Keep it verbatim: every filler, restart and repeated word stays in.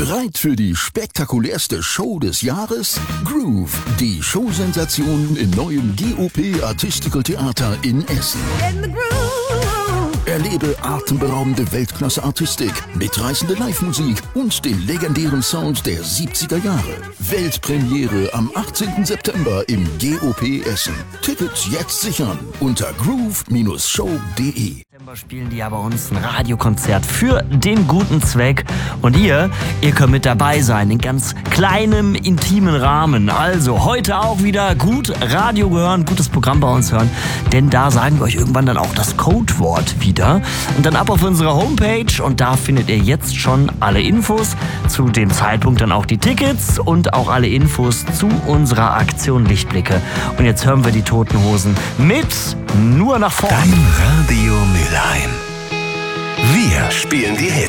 Bereit für die spektakulärste Show des Jahres? Groove, die Showsensation im neuen G O P Artistical Theater in Essen. In the groove. Erlebe atemberaubende Weltklasse-Artistik, mitreißende Live-Musik und den legendären Sound der siebziger Jahre. Weltpremiere am achtzehnten September im G O P Essen. Tickets jetzt sichern unter groove Bindestrich show punkt de. Spielen die ja bei uns ein Radiokonzert für den guten Zweck. Und ihr, ihr könnt mit dabei sein, in ganz kleinem, intimen Rahmen. Also heute auch wieder gut Radio hören, gutes Programm bei uns hören. Denn da sagen wir euch irgendwann dann auch das Codewort wieder. Und dann ab auf unsere Homepage und da findet ihr jetzt schon alle Infos. Zu dem Zeitpunkt dann auch die Tickets und auch alle Infos zu unserer Aktion Lichtblicke. Und jetzt hören wir die Toten Hosen mit Nur nach vorne. Dein Radio Mülheim. Wir spielen die Hits.